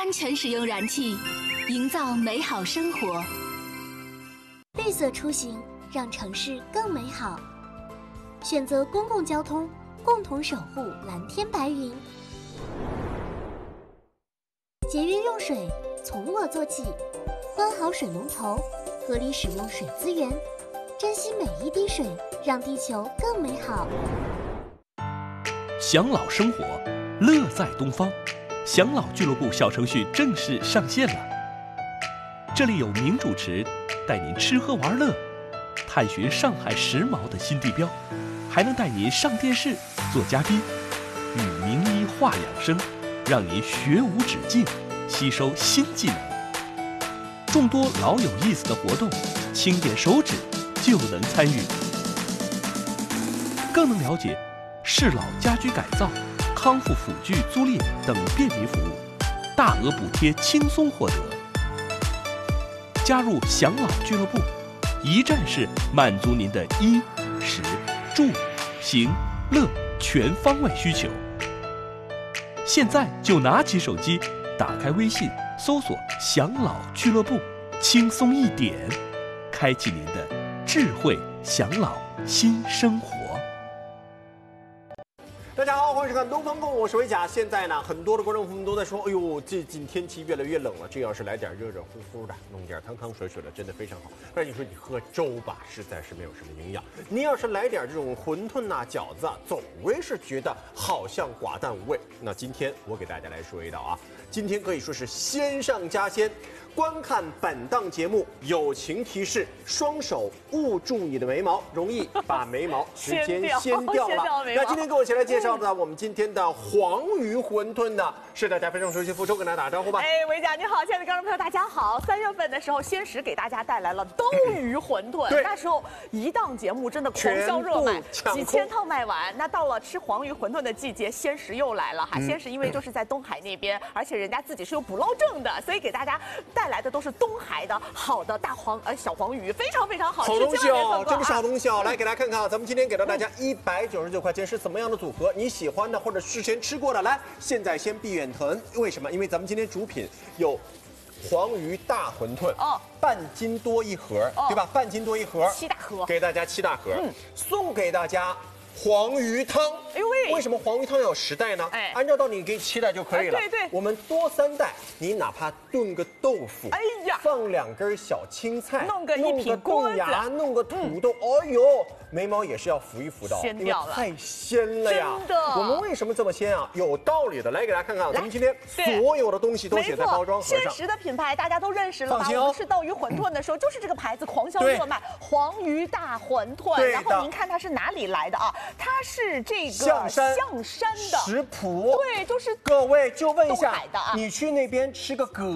安全使用燃气，营造美好生活。 绿色出行，让城市更美好。选择公共交通，共同守护蓝天白云。节约用水，从我做起，关好水龙头，合理使用水资源，珍惜每一滴水，让地球更美好。 享老生活，乐在东方。享老俱乐部小程序正式上线了，这里有名主持带您吃喝玩乐，探寻上海时髦的新地标，还能带您上电视做嘉宾，与名医话养生，让您学无止境，吸收新技能。众多老有意思的活动，轻点手指就能参与，更能了解适老家居改造、康复辅具租赁等便民服务，大额补贴轻松获得。加入享老俱乐部，一站式满足您的衣、食、住、行、乐全方位需求。现在就拿起手机，打开微信，搜索“享老俱乐部”，轻松一点，开启您的智慧享老新生活。 大家好，欢迎收看《东方购》，我是维甲。现在呢，很多的观众朋友们都在说，哎呦，最近天气越来越冷了，这要是来点热热乎乎的，弄点汤汤水水的，真的非常好。但是你说你喝粥吧，实在是没有什么营养。你要是来点这种馄饨呐、饺子啊，总归是觉得好像寡淡无味。那今天我给大家来说一道啊，今天可以说是鲜上加鲜。观看本档节目，友情提示：双手捂住你的眉毛，容易把眉毛直接掀掉了。那今天跟我一起来介绍的，我们今天的黄鱼馄饨呢，是大家非常熟悉，付周跟大家打招呼吧。 哎，维甲你好，亲爱的观众朋友大家好。3月份的时候，鲜食给大家带来了兜鱼馄饨，那时候一档节目真的狂销热卖，几千套卖完。那到了吃黄鱼馄饨的季节，鲜食又来了哈。鲜食因为就是在东海那边，而且人家自己是有捕捞证的，所以给大家带来的都是东海的好的小黄鱼，非常非常好吃。 好东西哦，真的是好东西哦！来给大家看看啊，咱们今天给到大家199块钱是怎么样的组合？你喜欢的或者事先吃过的，来，现在先避远疼。为什么？因为咱们今天主品有黄鱼大馄饨哦，半斤多一盒，对吧？半斤多一盒 ，7大盒， 给大家7大盒，送给大家。黄鱼汤，哎呦喂！为什么黄鱼汤要有10袋呢？哎，按照道理给7袋就可以了。对，我们多3袋，你哪怕炖个豆腐，哎呀，放2根小青菜，弄个豆芽，弄个土豆，哎呦，眉毛也是要浮一浮的， 鲜掉了， 太鲜了呀！ 真的， 我们为什么这么鲜啊？有道理的，来给大家看看，咱们今天所有的东西都写在包装盒上。 鲜食的品牌大家都认识了吧？我们吃斗鱼馄饨的时候，就是这个牌子狂销热卖，黄鱼大馄饨。然后您看它是哪里来的啊？它是这个象山的食谱， 对，就是各位就问一下，你去那边吃个蛤